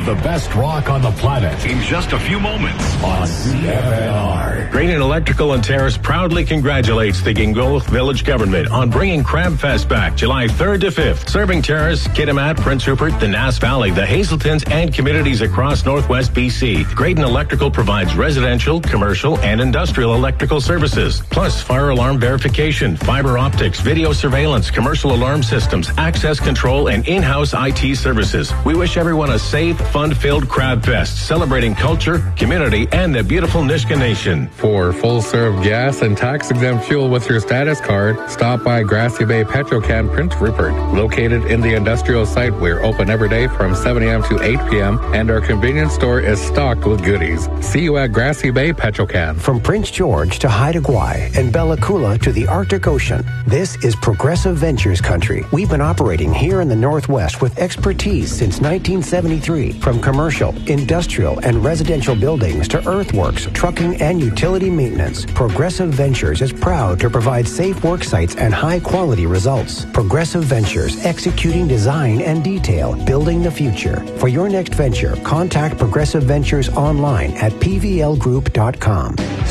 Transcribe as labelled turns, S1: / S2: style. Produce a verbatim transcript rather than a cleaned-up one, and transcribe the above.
S1: the best rock on the planet
S2: in just a few moments
S1: on C F N R.
S3: Graydon Electrical and Terrace proudly congratulates the Gingolf Village government on bringing Crab Fest back July third to fifth, serving Terrace, Kitimat, Prince Rupert, the Nass Valley, the Hazeltons, and communities across Northwest B C. Graydon Electrical provides residential, commercial, and industrial electrical services, plus fire alarm verification, fiber optics, video surveillance, commercial alarm systems, access control, and in-house I T services. We wish everyone a safe, fun-filled Crab Fest, celebrating culture, community, and the beautiful Nisga'a Nation.
S4: For full-serve gas and tax-exempt fuel with your status card, stop by Grassy Bay Petrochem Prince Rupert. Located in the industrial site, we're open every day from seven a.m. to eight p.m., and our convenience store is stocked with goodies. See you at Grassy Bay Petrochem.
S5: From Prince George to Haida Gwaii and Bella Coola to the Arctic Ocean, this is Progressive Ventures country. We've been operating here in the Northwest with expertise since nineteen seventy-three. From commercial, industrial, and residential buildings to earthworks, trucking, and utility maintenance, Progressive Ventures is proud to provide safe work sites and high-quality results. Progressive Ventures, executing design and detail, building the future. For your next venture, contact Progressive Ventures online at p v l group dot com.